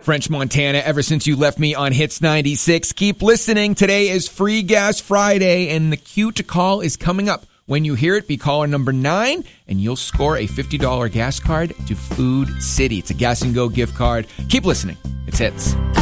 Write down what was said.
French Montana, ever since you left me on Hits 96. Keep listening. Today is Free Gas Friday, and the cue to call is coming up. When you hear it, be caller number 9, and you'll score a $50 gas card to Food City. It's a Gas and Go gift card. Keep listening. It's Hits.